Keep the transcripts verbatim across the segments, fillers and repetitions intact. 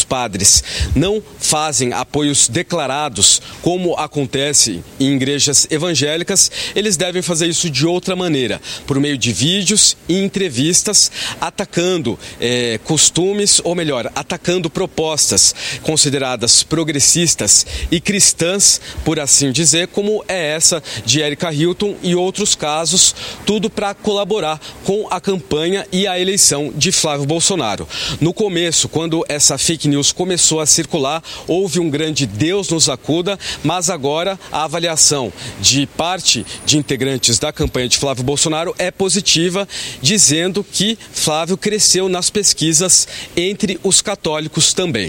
padres não fazem apoios declarados, como acontece em igrejas evangélicas, eles devem fazer isso de outra maneira, por meio de vídeos e entrevistas, atacando é, costumes, ou melhor, atacando propostas consideradas progressistas e cristãs, por assim dizer, como é essa de Erika Hilton e outros casos, tudo para colaborar com a campanha e a eleição de Flávio Bolsonaro. No começo, quando essa fake news começou a circular, houve um grande Deus nos acuda, mas agora a avaliação de parte de integrantes da campanha de Flávio Bolsonaro é positiva, dizendo que Flávio cresceu nas pesquisas entre os católicos também.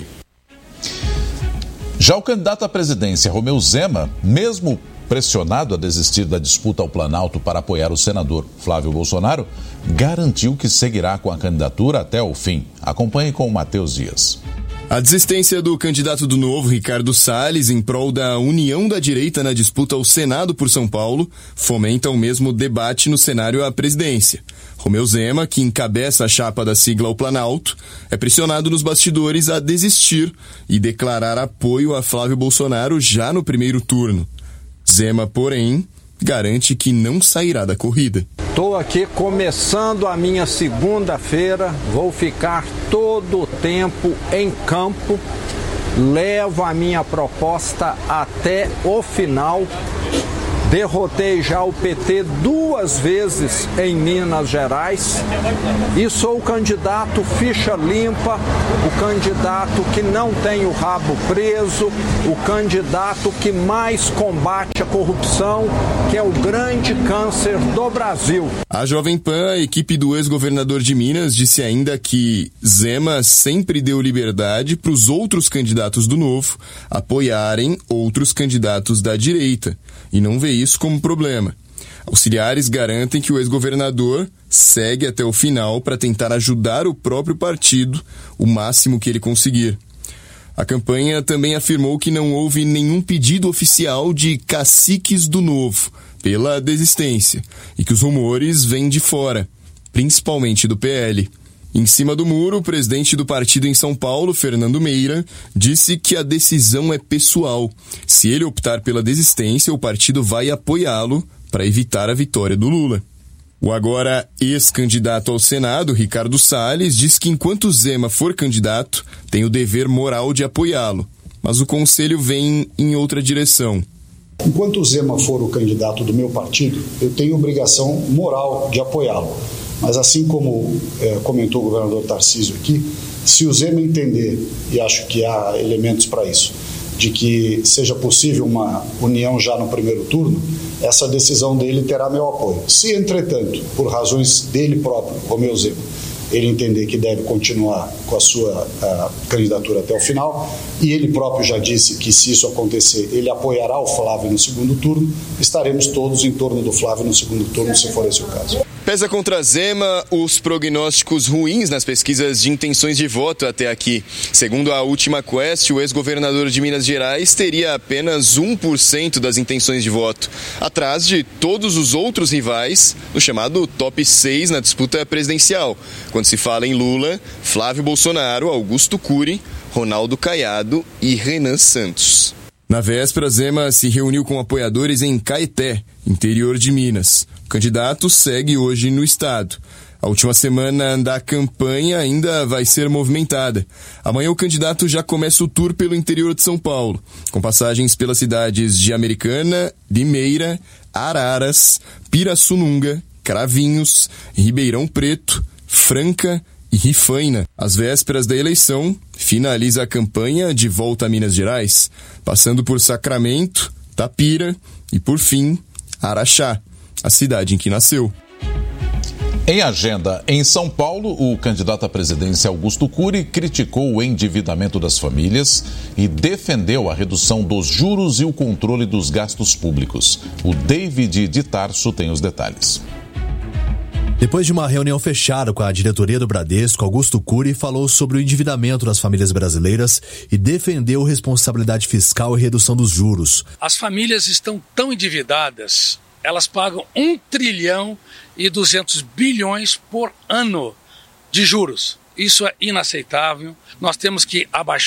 Já o candidato à presidência, Romeu Zema, mesmo pressionado a desistir da disputa ao Planalto para apoiar o senador Flávio Bolsonaro, garantiu que seguirá com a candidatura até o fim. Acompanhe com o Matheus Dias. A desistência do candidato do Novo, Ricardo Salles, em prol da união da direita na disputa ao Senado por São Paulo, fomenta o mesmo debate no cenário à presidência. Romeu Zema, que encabeça a chapa da sigla ao Planalto, é pressionado nos bastidores a desistir e declarar apoio a Flávio Bolsonaro já no primeiro turno. Zema, porém, garante que não sairá da corrida. Estou aqui começando a minha segunda-feira, vou ficar todo o tempo em campo, levo a minha proposta até o final. Derrotei já o P T duas vezes em Minas Gerais e sou o candidato ficha limpa, o candidato que não tem o rabo preso, o candidato que mais combate a corrupção, que é o grande câncer do Brasil. A Jovem Pan, a equipe do ex-governador de Minas, disse ainda que Zema sempre deu liberdade para os outros candidatos do Novo apoiarem outros candidatos da direita e não vê isso como problema. Auxiliares garantem que o ex-governador segue até o final para tentar ajudar o próprio partido o máximo que ele conseguir. A campanha também afirmou que não houve nenhum pedido oficial de caciques do Novo pela desistência e que os rumores vêm de fora, principalmente do P L. Em cima do muro, o presidente do partido em São Paulo, Fernando Meira, disse que a decisão é pessoal. Se ele optar pela desistência, o partido vai apoiá-lo para evitar a vitória do Lula. O agora ex-candidato ao Senado, Ricardo Salles, diz que enquanto Zema for candidato, tem o dever moral de apoiá-lo. Mas o conselho vem em outra direção. Enquanto o Zema for o candidato do meu partido, eu tenho obrigação moral de apoiá-lo. Mas assim como é, comentou o governador Tarcísio aqui, se o Zema entender, e acho que há elementos para isso, de que seja possível uma união já no primeiro turno, essa decisão dele terá meu apoio. Se, entretanto, por razões dele próprio, Romeu Zema, ele entender que deve continuar com a sua a, candidatura até o final, e ele próprio já disse que, se isso acontecer, ele apoiará o Flávio no segundo turno, estaremos todos em torno do Flávio no segundo turno, se for esse o caso. Pesa contra Zema os prognósticos ruins nas pesquisas de intenções de voto até aqui. Segundo a última Quest, o ex-governador de Minas Gerais teria apenas um por cento das intenções de voto, atrás de todos os outros rivais no chamado top seis na disputa presidencial, quando se fala em Lula, Flávio Bolsonaro, Augusto Cury, Ronaldo Caiado e Renan Santos. Na véspera, Zema se reuniu com apoiadores em Caeté, interior de Minas. O candidato segue hoje no estado. A última semana da campanha ainda vai ser movimentada. Amanhã o candidato já começa o tour pelo interior de São Paulo, com passagens pelas cidades de Americana, Limeira, Araras, Pirassununga, Cravinhos, Ribeirão Preto, Franca e Rifaina. Às vésperas da eleição, finaliza a campanha de volta a Minas Gerais, passando por Sacramento, Tapira e, por fim, Araxá, a cidade em que nasceu. Em agenda, em São Paulo, o candidato à presidência Augusto Cury criticou o endividamento das famílias e defendeu a redução dos juros e o controle dos gastos públicos. O David de Tarso tem os detalhes. Depois de uma reunião fechada com a diretoria do Bradesco, Augusto Cury falou sobre o endividamento das famílias brasileiras e defendeu responsabilidade fiscal e redução dos juros. As famílias estão tão endividadas, elas pagam um trilhão e duzentos bilhões por ano de juros. Isso é inaceitável. Nós temos que abaixar